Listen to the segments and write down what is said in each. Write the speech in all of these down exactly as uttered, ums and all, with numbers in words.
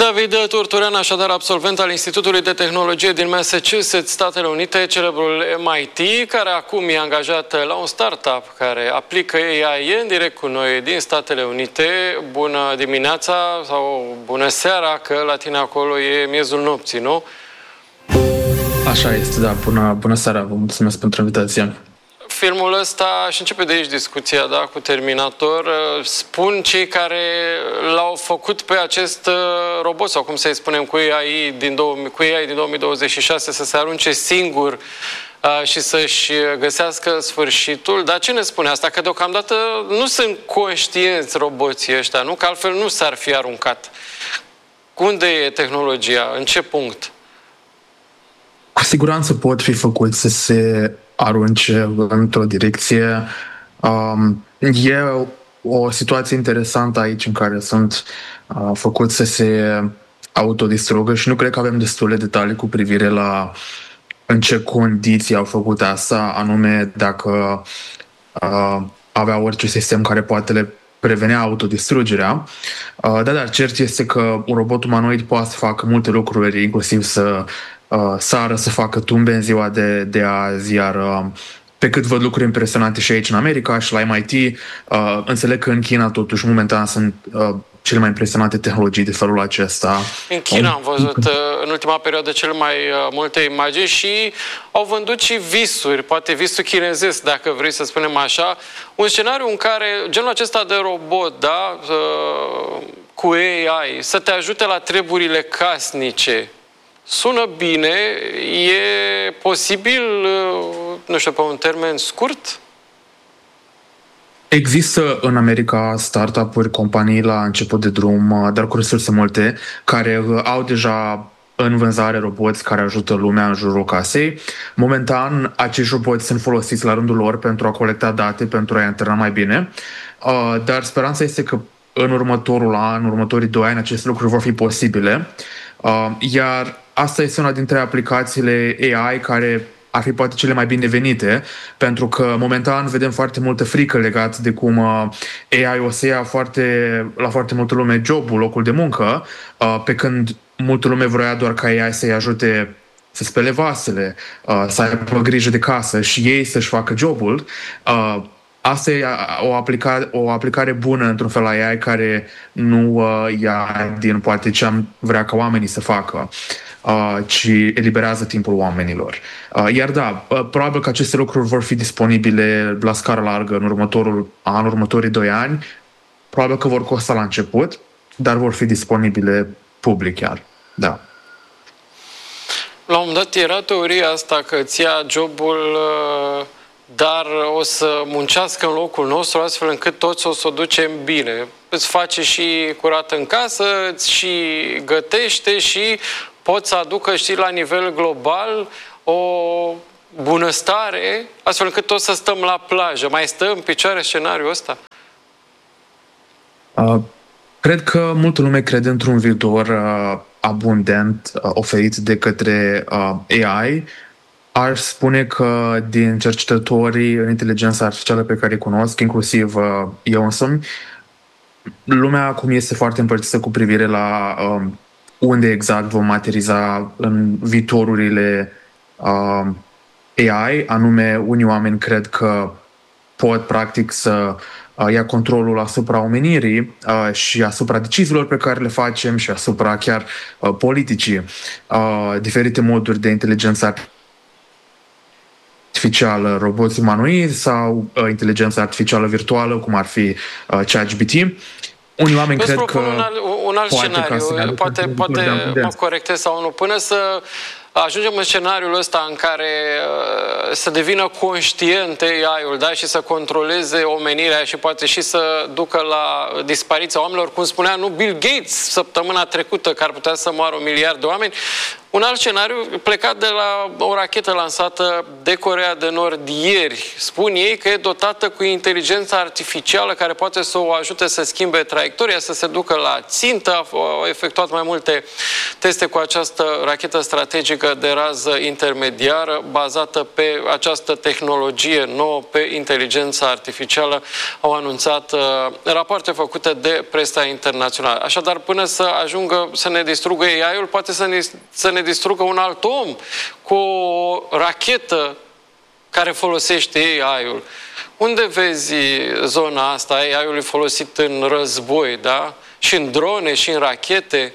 David Turturean, așadar absolvent al Institutului de Tehnologie din Massachusetts, Statele Unite, celebrul M I T, care acum e angajat la un startup care aplică A I în direct cu noi din Statele Unite. Bună dimineața sau bună seara, că la tine acolo e miezul nopții, nu? Așa este, da. Bună, bună seara, vă mulțumesc pentru invitație. Filmul ăsta, și începe de aici discuția, da, cu Terminator, spun cei care l-au făcut pe acest robot, sau cum să-i spunem, cu A I din, cu A I din două mii douăzeci și șase, să se arunce singur uh, și să-și găsească sfârșitul. Dar ce ne spune asta? Că deocamdată nu sunt conștienți roboții ăștia, nu? Că altfel nu s-ar fi aruncat. Unde e tehnologia? În ce punct? Cu siguranță pot fi făcut să se arunce într-o direcție. Um, e o situație interesantă aici în care sunt uh, făcuți să se autodistrugă și nu cred că avem destule detalii cu privire la în ce condiții au făcut asta, anume dacă uh, avea orice sistem care poate le prevenea autodistrugerea. Uh, da, dar cert este că un robot umanoid poate să facă multe lucruri, inclusiv să Uh, sară, să facă tumbe în ziua de, de azi, iar uh, pe cât văd lucruri impresionante și aici în America și la M I T, uh, înțeleg că în China totuși momentan sunt uh, cele mai impresionante tehnologii de felul acesta. În China am văzut uh, în ultima perioadă cele mai uh, multe imagini și au vândut și visuri, poate visul chinezesc, dacă vrei să spunem așa, un scenariu în care genul acesta de robot, da, uh, cu A I, să te ajute la treburile casnice. Sună bine, e posibil, nu știu, pe un termen scurt? Există în America startup-uri, companii la început de drum, dar cu resurse multe, care au deja în vânzare roboți care ajută lumea în jurul casei. Momentan, acești roboți sunt folosiți la rândul lor pentru a colecta date, pentru a-i antrena mai bine, dar speranța este că în următorul an, în următorii doi ani, aceste lucruri vor fi posibile, iar asta este una dintre aplicațiile A I care ar fi poate cele mai binevenite, pentru că momentan vedem foarte multă frică legat de cum A I o să ia foarte, la foarte multă lume jobul, locul de muncă, pe când multă lume vrea doar ca A I să-i ajute să spele vasele, să aibă grijă de casă și ei să-și facă jobul. Asta e o aplicare, o aplicare bună, într-un fel, la A I, care nu uh, ia din poate ce am vrea ca oamenii să facă, uh, ci eliberează timpul oamenilor. Uh, iar da, uh, probabil că aceste lucruri vor fi disponibile la scară largă în următorul an, următorii doi ani. Probabil că vor costa la început, dar vor fi disponibile public chiar. Da. La un moment dat era teoria asta că îți ia jobul... Uh... dar o să muncească în locul nostru astfel încât toți o să o ducem bine. Îți face și curat în casă, îți și gătește și poți să aducă, știi, la nivel global o bunăstare astfel încât toți să stăm la plajă. Mai stă în picioare scenariul ăsta? Uh, cred că multă lume crede într-un viitor uh, abundent uh, oferit de către uh, A I. Aș spune că din cercetătorii în inteligența artificială pe care îi cunosc, inclusiv uh, eu însumi, lumea acum este foarte împărțită cu privire la uh, unde exact vom materializa în viitorurile uh, A I, anume unii oameni cred că pot practic să uh, ia controlul asupra omenirii uh, și asupra deciziilor pe care le facem și asupra chiar uh, politicii, uh, diferite moduri de inteligență artificială artificială, roboți umanoizi sau uh, inteligența artificială virtuală, cum ar fi uh, ChatGPT. Unii oameni Îți cred că... un alt, un alt scenariu, poate, poate mă corectez sau nu, până să ajungem în scenariul ăsta în care uh, să devină conștient A I-ul, da? Și să controleze omenirea și poate și să ducă la dispariția oamenilor, cum spunea nu Bill Gates săptămâna trecută că ar putea să moară un miliard de oameni. Un alt scenariu plecat de la o rachetă lansată de Coreea de Nord ieri. Spun ei că e dotată cu inteligența artificială care poate să o ajute să schimbe traiectoria, să se ducă la țintă. Au efectuat mai multe teste cu această rachetă strategică de rază intermediară bazată pe această tehnologie nouă, pe inteligența artificială, au anunțat uh, rapoarte făcute de presa internațională. Așadar, până să ajungă să ne distrugă A I-ul, poate să ne, să ne distrugă un alt om cu o rachetă care folosește A I-ul. Unde vezi zona asta A I-ului folosit în război, da? Și în drone, și în rachete?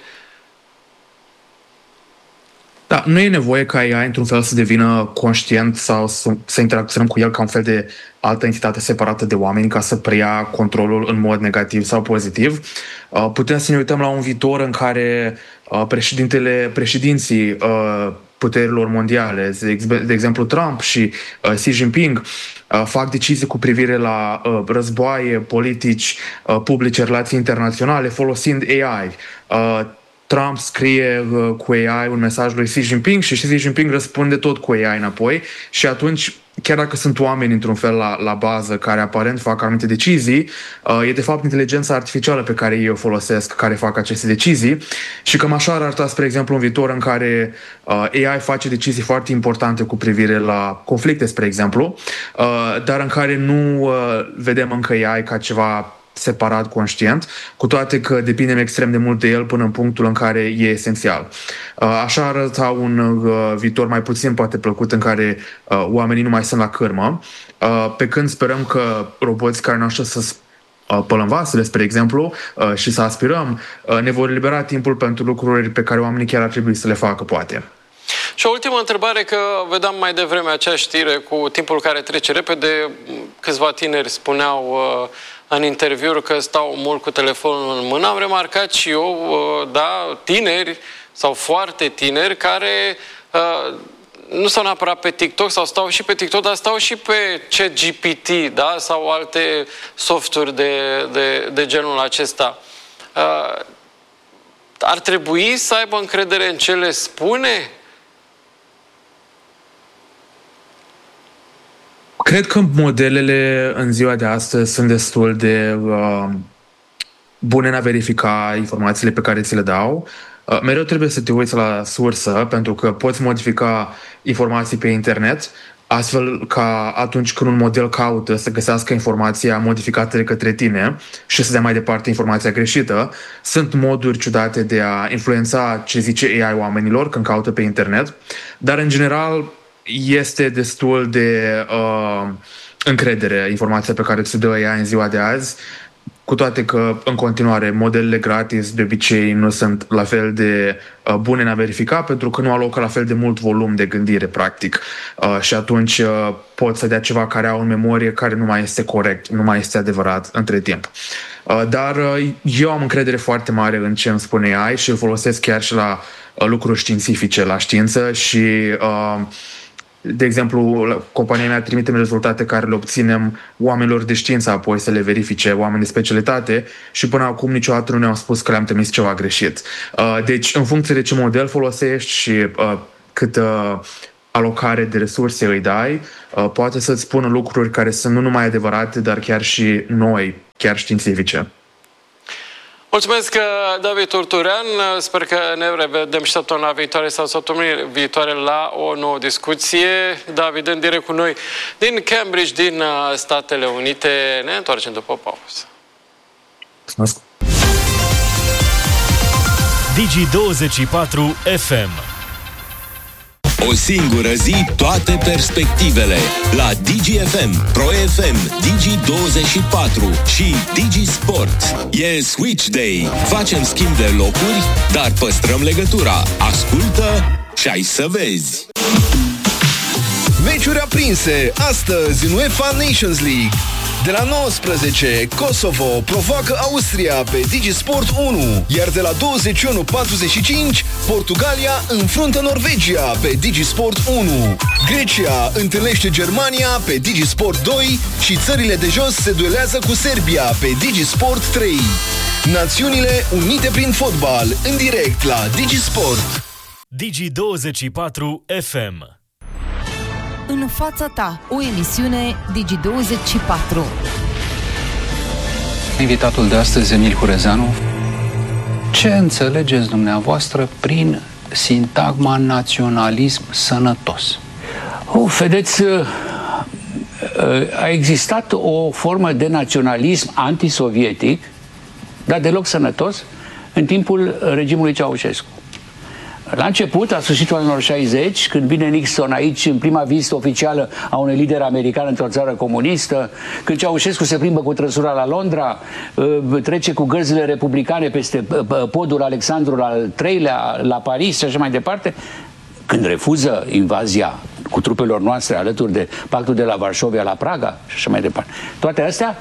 Da, nu e nevoie ca A I într-un fel să devină conștient sau să, să interacționăm cu el ca un fel de altă entitate separată de oameni ca să preia controlul în mod negativ sau pozitiv. Uh, putem să ne uităm la un viitor în care uh, președintele, președinții uh, puterilor mondiale, de exemplu Trump și uh, Xi Jinping, uh, fac decizii cu privire la uh, războaie, politici, uh, publice, relații internaționale, folosind A I. Uh, Trump scrie uh, cu A I un mesaj lui Xi Jinping și Xi Jinping răspunde tot cu A I înapoi și atunci, chiar dacă sunt oameni într-un fel la, la bază care aparent fac anumite decizii, uh, e de fapt inteligența artificială pe care ei o folosesc, care fac aceste decizii și cam așa ar arăta, spre exemplu, un viitor în care uh, A I face decizii foarte importante cu privire la conflicte, spre exemplu, uh, dar în care nu uh, vedem încă A I ca ceva separat, conștient, cu toate că depindem extrem de mult de el până în punctul în care e esențial. Așa arăta un viitor mai puțin poate plăcut în care oamenii nu mai sunt la cârmă, pe când sperăm că roboți care nu așa să pălăm vasele, spre exemplu, și să aspirăm, ne vor elibera timpul pentru lucruri pe care oamenii chiar ar trebui să le facă, poate. Și o ultimă întrebare, că vedeam mai devreme acea știre cu timpul care trece repede. Câțiva tineri spuneau în interviuri că stau mult cu telefonul în mână. Am remarcat și eu, da, tineri sau foarte tineri care nu stau neapărat pe TikTok sau stau și pe TikTok, dar stau și pe ChatGPT, da, sau alte softuri de, de, de genul acesta. Ar trebui să aibă încredere în ce le spune? Cred că modelele în ziua de astăzi sunt destul de uh, bune în a verifica informațiile pe care ți le dau. Uh, mereu trebuie să te uiți la sursă, pentru că poți modifica informații pe internet, astfel ca atunci când un model caută să găsească informația modificată de către tine și să dea mai departe informația greșită. Sunt moduri ciudate de a influența ce zice A I oamenilor când caută pe internet, dar în general este destul de uh, încredere informația pe care ți dă ea în ziua de azi, cu toate că, în continuare, modelele gratis de obicei nu sunt la fel de uh, bune în a verifica, pentru că nu alocă la fel de mult volum de gândire, practic. Uh, și atunci uh, pot să dea ceva care au în memorie care nu mai este corect, nu mai este adevărat între timp. Uh, dar uh, eu am încredere foarte mare în ce îmi spune A I și îl folosesc chiar și la uh, lucruri științifice, la știință și... Uh, De exemplu, compania mea trimite rezultate care le obținem oamenilor de știință, apoi să le verifice, oameni de specialitate, și până acum niciodată nu ne-au spus că le-am trimis ceva greșit. Deci, în funcție de ce model folosești și câtă alocare de resurse îi dai, poate să-ți spună lucruri care sunt nu numai adevărate, dar chiar și noi, chiar științifice. Mulțumesc, David Turturean. Sper că ne revedem și săptămâna viitoare sau săptămâna viitoare la o nouă discuție. David, în direct cu noi din Cambridge, din Statele Unite. Ne întoarcem după o pauză. Mulțumesc. Digi douăzeci și patru F M. O singură zi, toate perspectivele. La Digi F M, Pro F M, Digi douăzeci și patru și Digi Sport. E Switch Day. Facem schimb de locuri, dar păstrăm legătura. Ascultă și ai să vezi. Meciuri aprinse astăzi în UEFA Nations League. De la nouăsprezece, Kosovo provoacă Austria pe Digisport unu, iar de la douăzeci și unu patruzeci și cinci, Portugalia înfruntă Norvegia pe Digisport unu. Grecia întâlnește Germania pe Digisport doi și țările de jos se duelează cu Serbia pe Digisport trei. Națiunile unite prin fotbal, în direct la Digisport. Digi douăzeci și patru F M. În fața ta, o emisiune Digi douăzeci și patru. Invitatul de astăzi, Emil Hurezeanu. Ce înțelegeți dumneavoastră prin sintagma naționalism sănătos? Oh, vedeți, a existat o formă de naționalism antisovietic, dar deloc sănătos, în timpul regimului Ceaușescu. La început, la sfârșitul anilor șaizeci, când vine Nixon aici în prima vizită oficială a unui lider american într-o țară comunistă, când Ceaușescu se plimbă cu trăsura la Londra, trece cu gărzile republicane peste podul Alexandru al treilea la Paris și așa mai departe, când refuză invazia cu trupelor noastre alături de pactul de la Varșovia la Praga și așa mai departe. Toate astea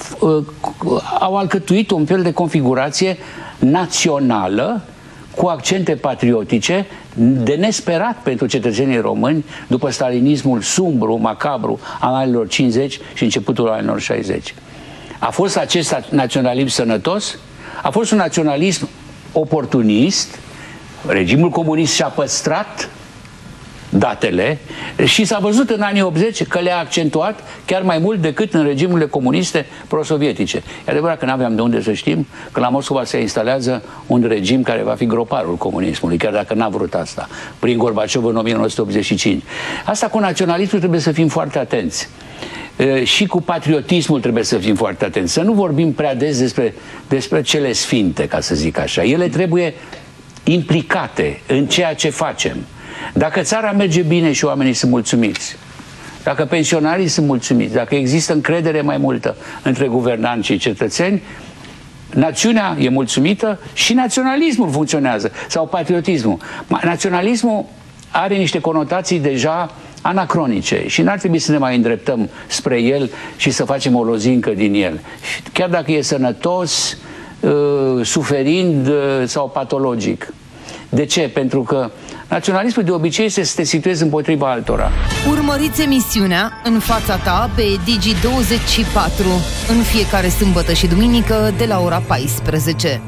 au alcătuit un fel de configurație națională cu accente patriotice de nesperat pentru cetățenii români după stalinismul sumbru, macabru al anilor cincizeci și începutul anilor șaizeci. A fost acest naționalism sănătos? A fost un naționalism oportunist. Regimul comunist și-a păstrat datele și s-a văzut în anii optzeci că le-a accentuat chiar mai mult decât în regimurile comuniste pro-sovietice. E adevărat că nu aveam de unde să știm că la Moscova se instalează un regim care va fi groparul comunismului, chiar dacă n-a vrut asta, prin Gorbaciov în o mie nouă sute optzeci și cinci. Asta cu naționalismul trebuie să fim foarte atenți. E, și cu patriotismul trebuie să fim foarte atenți. Să nu vorbim prea des despre, despre cele sfinte, ca să zic așa. Ele trebuie implicate în ceea ce facem. Dacă țara merge bine și oamenii sunt mulțumiți, dacă pensionarii sunt mulțumiți, dacă există încredere mai multă între guvernanți și cetățeni, națiunea e mulțumită și naționalismul funcționează, sau patriotismul. Naționalismul are niște conotații deja anacronice și n-ar trebui să ne mai îndreptăm spre el și să facem o lozincă din el. Chiar dacă e sănătos, suferind sau patologic. De ce? Pentru că naționalismul de obicei este să te situezi împotriva altora. Urmăriți emisiunea În fața ta pe Digi douăzeci și patru în fiecare sâmbătă și duminică de la ora paisprezece.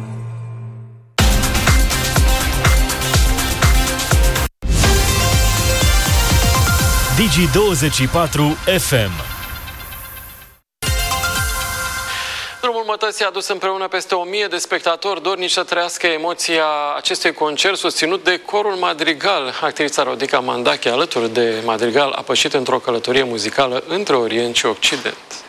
Digi douăzeci și patru F M. Drumul mătăsii a dus împreună peste o mie de spectatori dornici să trăiască emoția acestui concert susținut de corul Madrigal. Actrița Rodica Mandache, alături de Madrigal, a pășit într-o călătorie muzicală între Orient și Occident.